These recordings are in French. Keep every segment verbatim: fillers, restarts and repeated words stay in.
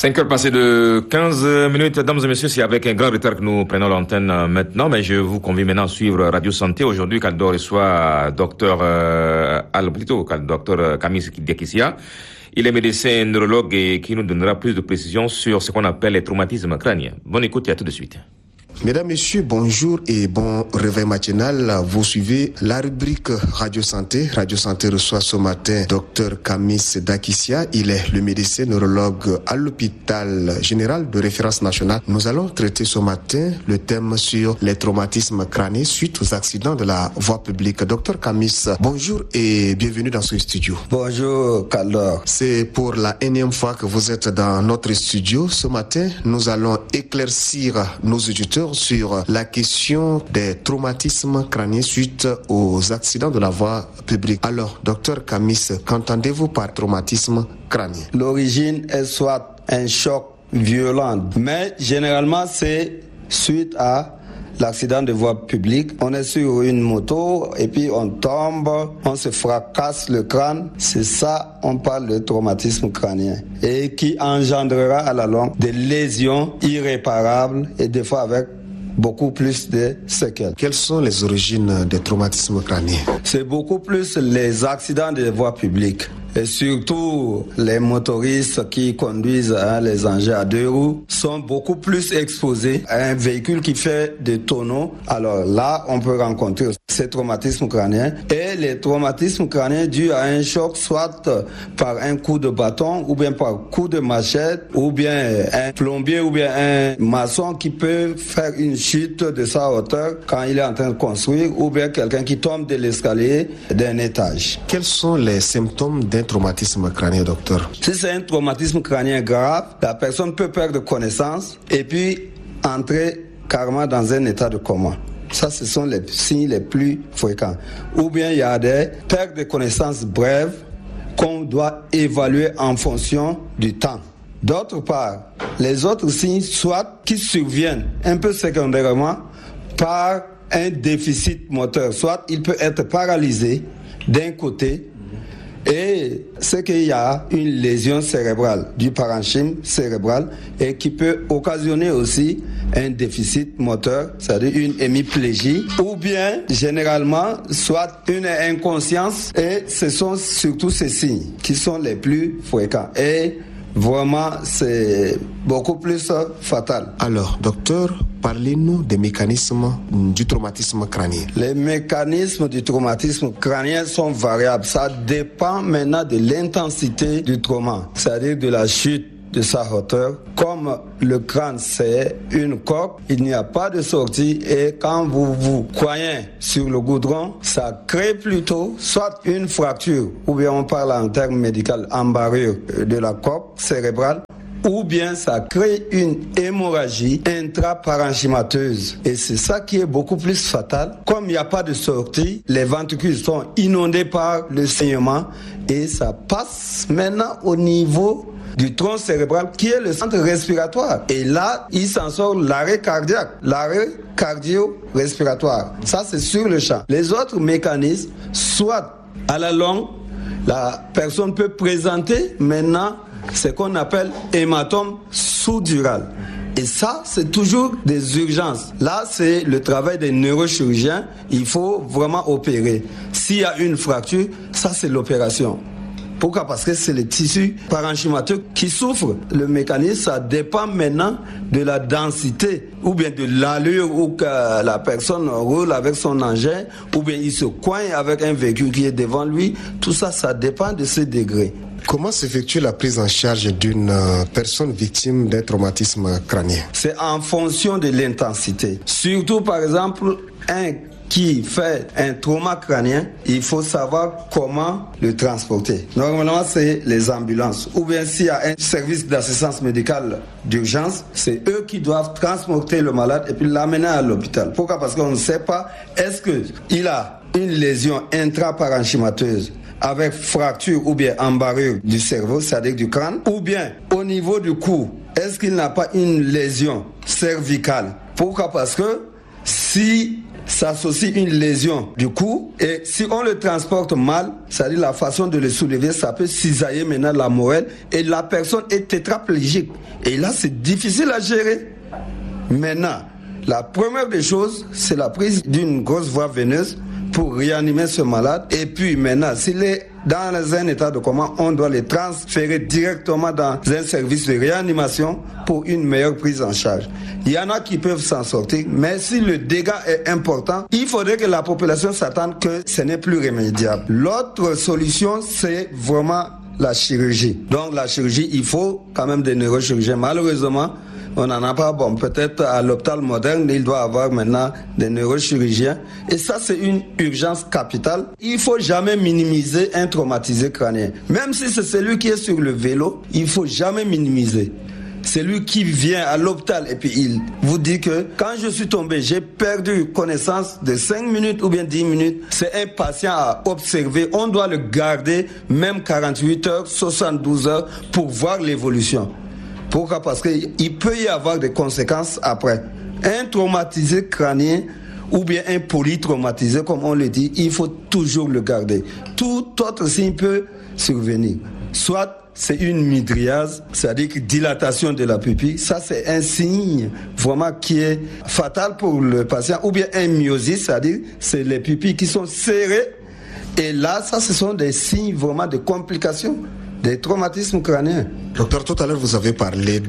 cinq heures passées de quinze minutes, mesdames et messieurs, c'est avec un grand retard que nous prenons l'antenne maintenant, mais je vous convie maintenant à suivre Radio Santé. Aujourd'hui, Caldo reçoit docteur euh, Al, plutôt, docteur Kamis Diakissia. Il est médecin neurologue et qui nous donnera plus de précisions sur ce qu'on appelle les traumatismes crâniens. Bonne écoute et à tout de suite. Mesdames, Messieurs, bonjour et bon réveil matinal. Vous suivez la rubrique Radio Santé. Radio Santé reçoit ce matin docteur Kamis Diakissia. Il est le médecin neurologue à l'hôpital général de référence nationale. Nous allons traiter ce matin le thème sur les traumatismes crâniens suite aux accidents de la voie publique. Docteur Kamis, bonjour et bienvenue dans ce studio. Bonjour, Calor. C'est pour la énième fois que vous êtes dans notre studio. Ce matin, nous allons éclaircir nos auditeurs sur la question des traumatismes crâniens suite aux accidents de la voie publique. Alors, docteur Kamis, qu'entendez-vous par traumatisme crânien? L'origine est soit un choc violent, mais généralement c'est suite à l'accident de voie publique. On est sur une moto et puis on tombe, on se fracasse le crâne. C'est ça, on parle de traumatisme crânien. Et qui engendrera à la longue des lésions irréparables et des fois avec beaucoup plus de séquelles. Quelles sont les origines des traumatismes crâniens? C'est beaucoup plus les accidents de voie publique. Et surtout, les motoristes qui conduisent hein, les engins à deux roues sont beaucoup plus exposés à un véhicule qui fait des tonneaux. Alors là, on peut rencontrer ces traumatismes crâniens. Et les traumatismes crâniens dus à un choc, soit par un coup de bâton, ou bien par coup de machette, ou bien un plombier, ou bien un maçon qui peut faire une chute de sa hauteur quand il est en train de construire, ou bien quelqu'un qui tombe de l'escalier d'un étage. Quels sont les symptômes d'un traumatisme crânien, docteur? Si c'est un traumatisme crânien grave, la personne peut perdre connaissance et puis entrer carrément dans un état de coma. Ça, ce sont les signes les plus fréquents. Ou bien il y a des pertes de connaissances brèves qu'on doit évaluer en fonction du temps. D'autre part, les autres signes, soit qui surviennent un peu secondairement par un déficit moteur, soit il peut être paralysé d'un côté, et c'est qu'il y a une lésion cérébrale, du parenchyme cérébral, et qui peut occasionner aussi un déficit moteur, c'est-à-dire une hémiplégie, ou bien, généralement, soit une inconscience, et ce sont surtout ces signes qui sont les plus fréquents. Et vraiment, c'est beaucoup plus fatal. Alors, docteur, parlez-nous des mécanismes du traumatisme crânien. Les mécanismes du traumatisme crânien sont variables. Ça dépend maintenant de l'intensité du trauma, c'est-à-dire de la chute de sa hauteur. Comme le crâne, c'est une coque, il n'y a pas de sortie et quand vous vous coignez sur le goudron, ça crée plutôt soit une fracture, ou bien on parle en termes médicaux, embarrure de la coque cérébrale, ou bien ça crée une hémorragie intraparenchymateuse. Et c'est ça qui est beaucoup plus fatal. Comme il n'y a pas de sortie, les ventricules sont inondés par le saignement et ça passe maintenant au niveau du tronc cérébral qui est le centre respiratoire. Et là, il s'en sort l'arrêt cardiaque, l'arrêt cardio-respiratoire. Ça, c'est sur le champ. Les autres mécanismes, soit à la longue, la personne peut présenter maintenant ce qu'on appelle hématome sous-dural. Et ça, c'est toujours des urgences. Là, c'est le travail des neurochirurgiens. Il faut vraiment opérer. S'il y a une fracture, ça, c'est l'opération. Pourquoi? Parce que c'est les tissus parenchymateux qui souffrent. Le mécanisme, ça dépend maintenant de la densité ou bien de l'allure où que la personne roule avec son engin ou bien il se coigne avec un véhicule qui est devant lui. Tout ça, ça dépend de ce degré. Comment s'effectue la prise en charge d'une personne victime d'un traumatisme crânien? C'est en fonction de l'intensité. Surtout, par exemple, un qui fait un trauma crânien, il faut savoir comment le transporter. Normalement, c'est les ambulances. Ou bien s'il y a un service d'assistance médicale d'urgence, c'est eux qui doivent transporter le malade et puis l'amener à l'hôpital. Pourquoi? Parce qu'on ne sait pas, est-ce qu'il a une lésion intraparenchymateuse avec fracture ou bien embarrure du cerveau, c'est-à-dire du crâne, ou bien au niveau du cou, est-ce qu'il n'a pas une lésion cervicale? Pourquoi? Parce que si s'associe une lésion du cou et si on le transporte mal, c'est-à-dire la façon de le soulever, ça peut cisailler maintenant la moelle et la personne est tétraplégique. Et là, c'est difficile à gérer. Maintenant, la première des choses, c'est la prise d'une grosse voie veineuse pour réanimer ce malade. Et puis maintenant, s'il est dans un état de coma, on doit le transférer directement dans un service de réanimation pour une meilleure prise en charge. Il y en a qui peuvent s'en sortir, mais si le dégât est important, il faudrait que la population s'attende que ce n'est plus remédiable. L'autre solution, c'est vraiment la chirurgie. Donc la chirurgie, il faut quand même des neurochirurgiens. Malheureusement, on n'en a pas. Bon, peut-être à l'hôpital moderne, il doit avoir maintenant des neurochirurgiens. Et ça, c'est une urgence capitale. Il faut jamais minimiser un traumatisé crânien. Même si c'est celui qui est sur le vélo, il faut jamais minimiser. Celui qui vient à l'hôpital et puis il vous dit que quand je suis tombé, j'ai perdu connaissance de cinq minutes ou bien dix minutes. C'est un patient à observer. On doit le garder même quarante-huit heures, soixante-douze heures pour voir l'évolution. Pourquoi? Parce qu'il peut y avoir des conséquences après. Un traumatisé crânien ou bien un polytraumatisé, comme on le dit, il faut toujours le garder. Tout autre signe peut survenir. Soit c'est une mydriase, c'est-à-dire dilatation de la pupille. Ça, c'est un signe vraiment qui est fatal pour le patient. Ou bien un myosis, c'est-à-dire c'est les pupilles qui sont serrées. Et là, ça, ce sont des signes vraiment de complications, des traumatismes crâniens. Docteur, tout à l'heure, vous avez parlé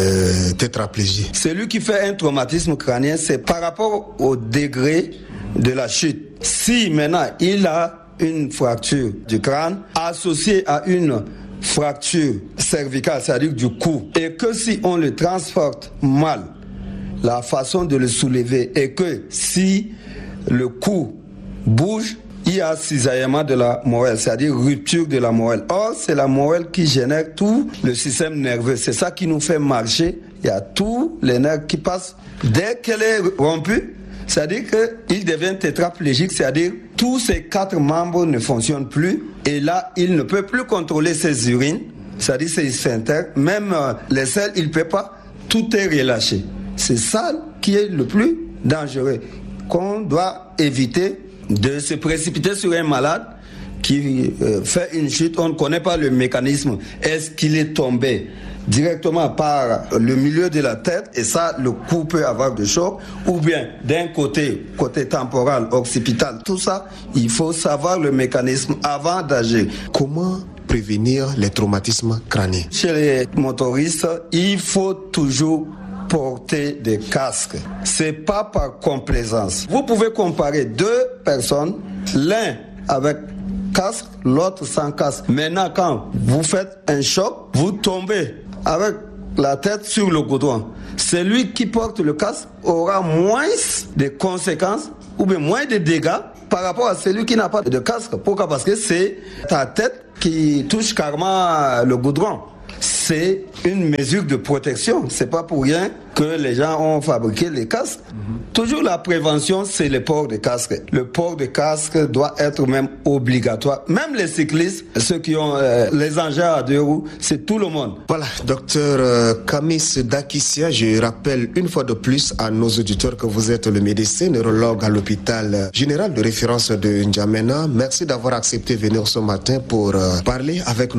de tétraplégie. Celui qui fait un traumatisme crânien, c'est par rapport au degré de la chute. Si maintenant, il a une fracture du crâne associée à une fracture cervicale, c'est-à-dire du cou, et que si on le transporte mal, la façon de le soulever, et que si le cou bouge, il y a cisaillement de la moelle, c'est-à-dire rupture de la moelle. Or, c'est la moelle qui génère tout le système nerveux. C'est ça qui nous fait marcher. Il y a tous les nerfs qui passent. Dès qu'elle est rompue, c'est-à-dire qu'il devient tétraplégique, c'est-à-dire tous ces quatre membres ne fonctionnent plus. Et là, il ne peut plus contrôler ses urines, c'est-à-dire ses sphincters. Même euh, les selles, il ne peut pas. Tout est relâché. C'est ça qui est le plus dangereux, qu'on doit éviter de se précipiter sur un malade qui euh, fait une chute. On ne connaît pas le mécanisme. Est-ce qu'il est tombé directement par le milieu de la tête et ça, le cou peut avoir des chocs, ou bien d'un côté, côté temporal, occipital, tout ça, il faut savoir le mécanisme avant d'agir. Comment prévenir les traumatismes crâniens? Chez les motoristes, il faut toujours porter des casques. C'est pas par complaisance. Vous pouvez comparer deux personnes, l'un avec casque, l'autre sans casque. Maintenant, quand vous faites un choc, vous tombez avec la tête sur le goudron. Celui qui porte le casque aura moins de conséquences ou bien moins de dégâts par rapport à celui qui n'a pas de casque. Pourquoi? Parce que c'est ta tête qui touche carrément le goudron. C'est une mesure de protection. C'est pas pour rien que les gens ont fabriqué les casques. Mm-hmm. Toujours la prévention, c'est le port de casque. Le port de casque doit être même obligatoire. Même les cyclistes, ceux qui ont euh, les engins à deux roues, c'est tout le monde. Voilà, docteur euh, Kamis Dakissia, je rappelle une fois de plus à nos auditeurs que vous êtes le médecin neurologue à l'hôpital général de référence de N'Djamena. Merci d'avoir accepté de venir ce matin pour euh, parler avec nous.